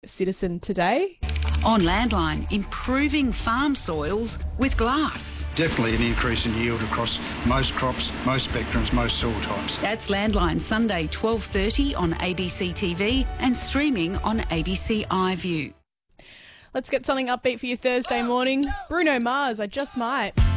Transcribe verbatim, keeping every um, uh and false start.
citizen today. On Landline, improving farm soils with glass. Definitely an increase in yield across most crops, most spectrums, most soil types. That's Landline, Sunday twelve thirty on A B C T V and streaming on A B C iView. Let's get something upbeat for you Thursday morning. Bruno Mars, I Just Might.